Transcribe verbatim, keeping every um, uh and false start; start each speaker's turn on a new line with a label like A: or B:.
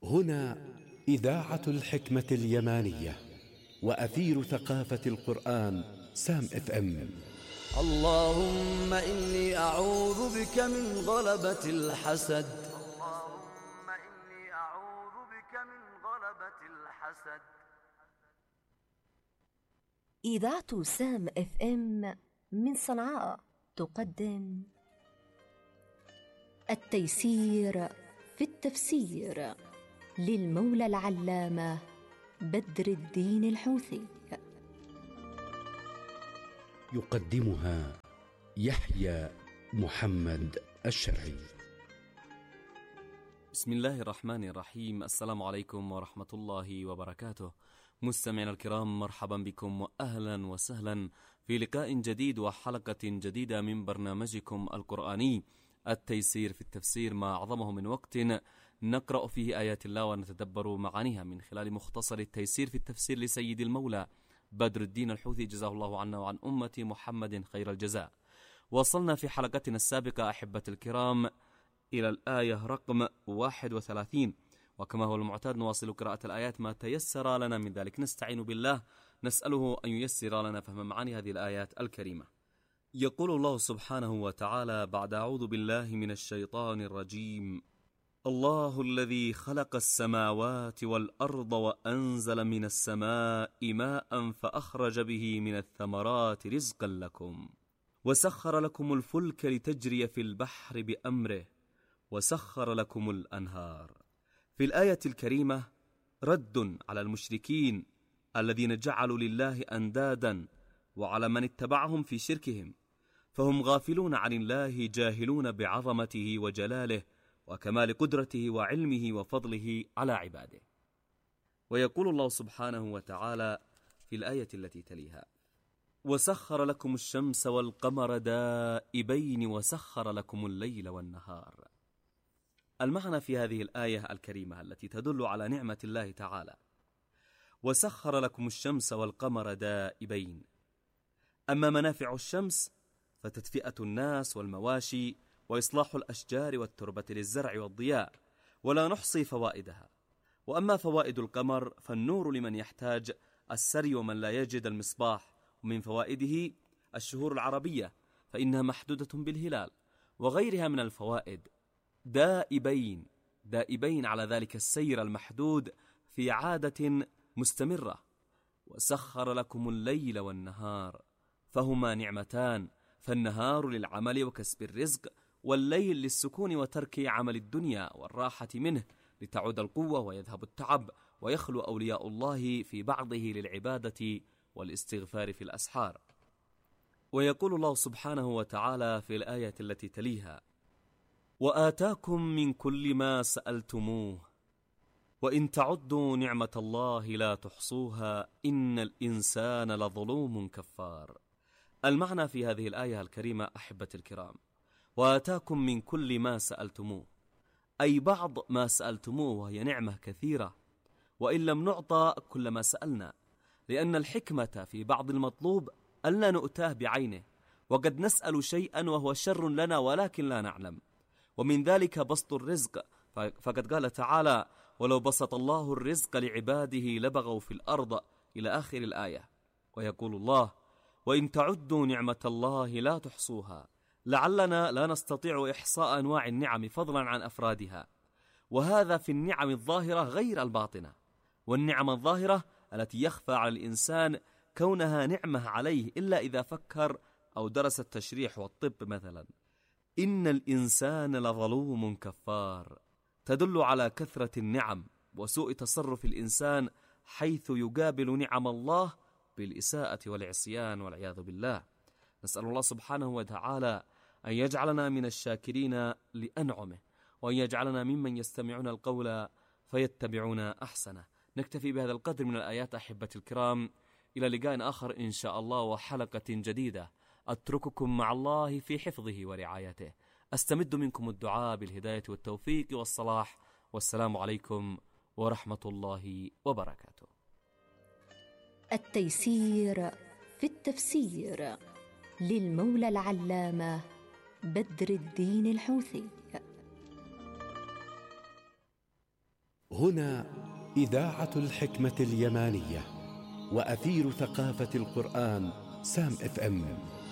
A: هنا إذاعة الحكمة اليمانية وأثير ثقافة القرآن سام اف ام.
B: اللهم إني أعوذ بك من غلبة الحسد.
C: اللهم إني أعوذ بك من غلبة الحسد.
D: إذاعة سام اف ام من صنعاء تقدم التيسير في التفسير للمولى العلامة بدر الدين الحوثي.
A: يقدمها يحيى محمد الشرعي.
E: بسم الله الرحمن الرحيم. السلام عليكم ورحمة الله وبركاته. مستمعينا الكرام، مرحبا بكم وأهلا وسهلا في لقاء جديد وحلقة جديدة من برنامجكم القرآني التيسير في التفسير، ما أعظمه من وقت نقرأ فيه آيات الله ونتدبر معانيها من خلال مختصر التيسير في التفسير لسيد المولى بدر الدين الحوثي، جزاه الله عنا وعن أمة محمد خير الجزاء. وصلنا في حلقتنا السابقة أحبة الكرام إلى الآية رقم واحد وثلاثين، وكما هو المعتاد نواصل قراءة الآيات ما تيسر لنا من ذلك. نستعين بالله نسأله أن ييسر لنا فهم معاني هذه الآيات الكريمة. يقول الله سبحانه وتعالى بعد أعوذ بالله من الشيطان الرجيم: الله الذي خلق السماوات والأرض وأنزل من السماء ماء فأخرج به من الثمرات رزقا لكم وسخر لكم الفلك لتجري في البحر بأمره وسخر لكم الأنهار. في الآية الكريمة رد على المشركين الذين جعلوا لله أندادا وعلى من اتبعهم في شركهم، فهم غافلون عن الله جاهلون بعظمته وجلاله وكمال قدرته وعلمه وفضله على عباده. ويقول الله سبحانه وتعالى في الآية التي تليها: وسخر لكم الشمس والقمر دائبين وسخر لكم الليل والنهار. المعنى في هذه الآية الكريمة التي تدل على نعمة الله تعالى: وسخر لكم الشمس والقمر دائبين. أما منافع الشمس فتدفئة الناس والمواشي وإصلاح الأشجار والتربة للزرع والضياء، ولا نحصي فوائدها. وأما فوائد القمر فالنور لمن يحتاج السري ومن لا يجد المصباح، ومن فوائده الشهور العربية فإنها محدودة بالهلال، وغيرها من الفوائد. دائبين دائبين على ذلك السير المحدود في عادة مستمرة. وسخر لكم الليل والنهار، فهما نعمتان، فالنهار للعمل وكسب الرزق، والليل للسكون وترك عمل الدنيا والراحة منه لتعود القوة ويذهب التعب ويخلو أولياء الله في بعضه للعبادة والاستغفار في الأسحار. ويقول الله سبحانه وتعالى في الآية التي تليها: وآتاكم من كل ما سألتموه وإن تعدوا نعمة الله لا تحصوها إن الإنسان لظلوم كفار. المعنى في هذه الآية الكريمة أحبة الكرام: وآتاكم من كل ما سألتموه، أي بعض ما سألتموه، وهي نعمة كثيرة، وإن لم نعطى كل ما سألنا، لأن الحكمة في بعض المطلوب ألا نؤتاه بعينه، وقد نسأل شيئا وهو شر لنا ولكن لا نعلم. ومن ذلك بسط الرزق، فقد قال تعالى: ولو بسط الله الرزق لعباده لبغوا في الأرض، إلى آخر الآية. ويقول الله: وإن تعدوا نعمة الله لا تحصوها. لعلنا لا نستطيع إحصاء أنواع النعم فضلا عن أفرادها، وهذا في النعم الظاهرة غير الباطنة. والنعم الظاهرة التي يخفى على الإنسان كونها نعمة عليه إلا إذا فكر أو درس التشريح والطب مثلا. إن الإنسان لظلوم كفار، تدل على كثرة النعم وسوء تصرف الإنسان حيث يقابل نعم الله بالإساءة والعصيان والعياذ بالله. نسأل الله سبحانه وتعالى أن يجعلنا من الشاكرين لأنعمه، وأن يجعلنا ممن يستمعون القول فيتبعون أحسنه. نكتفي بهذا القدر من الآيات أحبة الكرام، إلى لقاء آخر إن شاء الله وحلقة جديدة. أترككم مع الله في حفظه ورعايته، أستمد منكم الدعاء بالهداية والتوفيق والصلاح، والسلام عليكم ورحمة الله وبركاته.
D: التيسير في التفسير للمولى العلامة بدر الدين الحوثي.
A: هنا إذاعة الحكمة اليمانية وأثير ثقافة القرآن سام اف ام.